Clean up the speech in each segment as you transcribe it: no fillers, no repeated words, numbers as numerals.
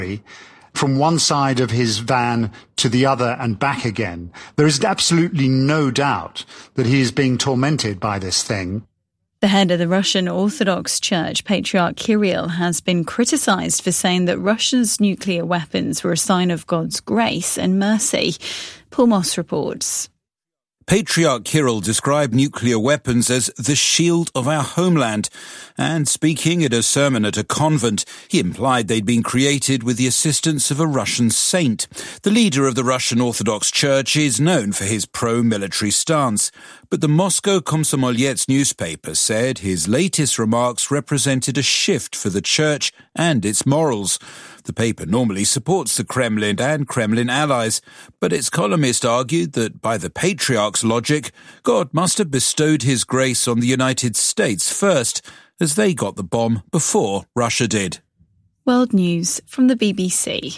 from one side of his van to the other and back again. There is absolutely no doubt that he is being tormented by this thing. The head of the Russian Orthodox Church, Patriarch Kirill, has been criticised for saying that Russia's nuclear weapons were a sign of God's grace and mercy. Paul Moss reports. Patriarch Kirill described nuclear weapons as the shield of our homeland, and speaking at a sermon at a convent, he implied they'd been created with the assistance of a Russian saint. The leader of the Russian Orthodox Church is known for his pro-military stance, but the Moscow Komsomolets newspaper said his latest remarks represented a shift for the church and its morals. The paper normally supports the Kremlin and Kremlin allies, but its columnist argued that by the Patriarch's logic, God must have bestowed his grace on the United States first, as they got the bomb before Russia did. World News from the BBC.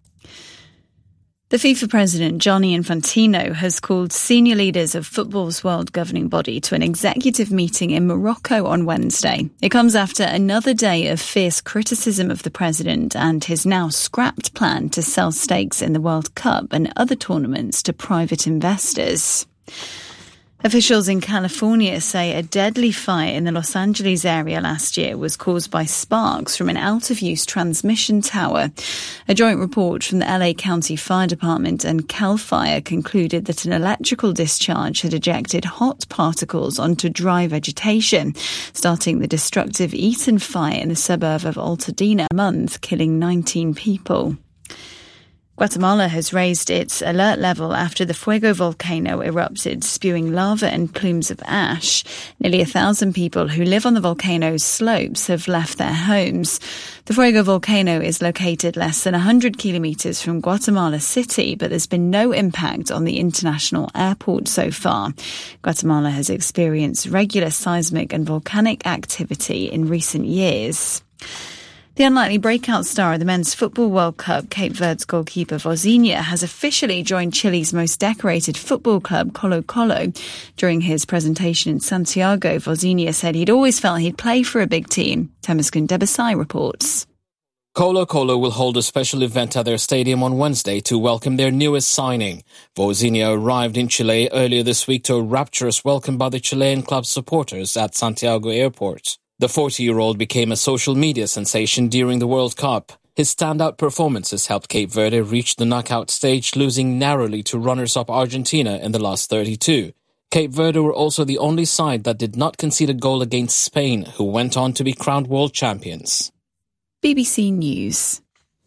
The FIFA president, Gianni Infantino, has called senior leaders of football's world governing body to an executive meeting in Morocco on Wednesday. It comes after another day of fierce criticism of the president and his now scrapped plan to sell stakes in the World Cup and other tournaments to private investors. Officials in California say a deadly fire in the Los Angeles area last year was caused by sparks from an out-of-use transmission tower. A joint report from the LA County Fire Department and CAL FIRE concluded that an electrical discharge had ejected hot particles onto dry vegetation, starting the destructive Eaton fire in the suburb of Altadena a month, killing 19 people. Guatemala has raised its alert level after the Fuego volcano erupted, spewing lava and plumes of ash. Nearly 1,000 people who live on the volcano's slopes have left their homes. The Fuego volcano is located less than 100 kilometres from Guatemala City, but there's been no impact on the international airport so far. Guatemala has experienced regular seismic and volcanic activity in recent years. The unlikely breakout star of the Men's Football World Cup, Cape Verde's goalkeeper Vozinha, has officially joined Chile's most decorated football club, Colo-Colo. During his presentation in Santiago, Vozinha said he'd always felt he'd play for a big team. Temesgen Debesai reports. Colo-Colo will hold a special event at their stadium on Wednesday to welcome their newest signing. Vozinha arrived in Chile earlier this week to a rapturous welcome by the Chilean club's supporters at Santiago Airport. The 40-year-old became a social media sensation during the World Cup. His standout performances helped Cape Verde reach the knockout stage, losing narrowly to runners-up Argentina in the last 32. Cape Verde were also the only side that did not concede a goal against Spain, who went on to be crowned world champions. BBC News.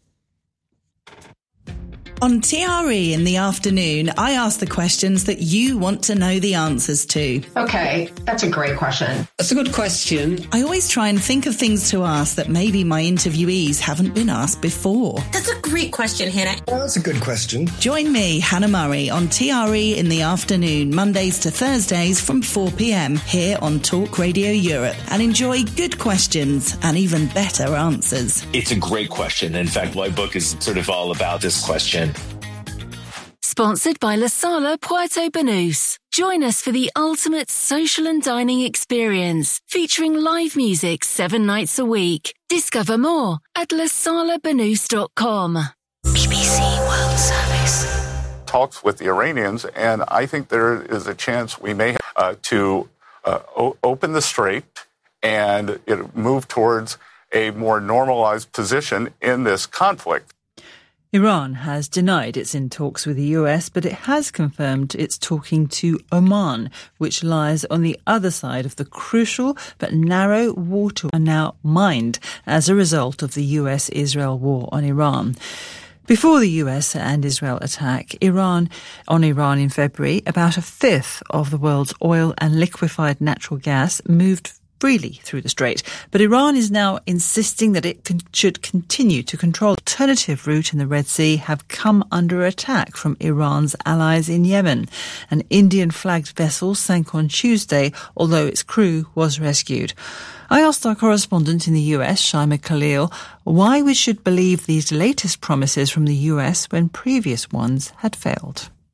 On TRE in the afternoon, I ask the questions that you want to know the answers to. Okay, that's a great question. That's a good question. I always try and think of things to ask that maybe my interviewees haven't been asked before. That's a great question, Hannah. Well, that's a good question. Join me, Hannah Murray, on TRE in the afternoon, Mondays to Thursdays from 4 p.m. here on Talk Radio Europe, and enjoy good questions and even better answers. It's a great question. In fact, my book is sort of all about this question. Sponsored by La Sala Puerto Banús. Join us for the ultimate social and dining experience, featuring live music 7 nights a week. Discover more at lasalabanús.com. BBC World Service. Talks with the Iranians, and I think there is a chance we may have to open the strait and move towards a more normalized position in this conflict. Iran has denied it's in talks with the US, but it has confirmed it's talking to Oman, which lies on the other side of the crucial but narrow water are now mined as a result of the US-Israel war on Iran. Before the US and Israel attack Iran in February, about a fifth of the world's oil and liquefied natural gas moved freely through the strait, but Iran is now insisting that it should continue to control. The alternative route in the Red Sea have come under attack from Iran's allies in Yemen. An Indian-flagged vessel sank on Tuesday, although its crew was rescued. I asked our correspondent in the US, Shaima Khalil, why we should believe these latest promises from the US when previous ones had failed.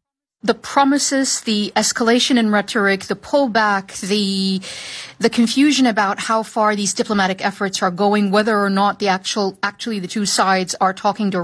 the promises, the escalation in rhetoric, the pullback, the confusion about how far these diplomatic efforts are going, whether or not actually the two sides are talking